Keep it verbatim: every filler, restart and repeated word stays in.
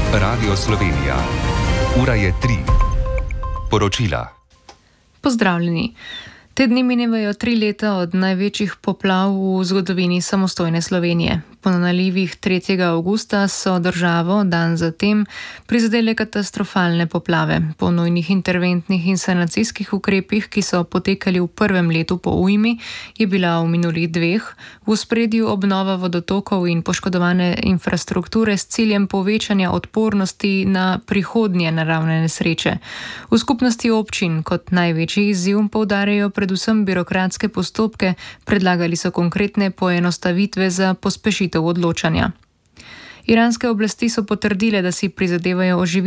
Radio Slovenija. Ura je tri. Poročila. Pozdravljeni. Te dni minevajo tri leta od največjih poplav v zgodovini samostojne Slovenije. Po nalivih tretjega avgusta so državo dan zatem prizadele katastrofalne poplave. Po nujnih interventnih in sanacijskih ukrepih, ki so potekali v prvem letu po ujmi, je bila v minulih dveh v ospredju obnova vodotokov in poškodovane infrastrukture s ciljem povečanja odpornosti na prihodnje naravne nesreče. V skupnosti občin kot največji izziv poudarjajo predvsem birokratske postopke, predlagali so konkretne poenostavitve za pospešitev odločanja. Iranske oblasti so potrdile, da si prizadevajo oživiti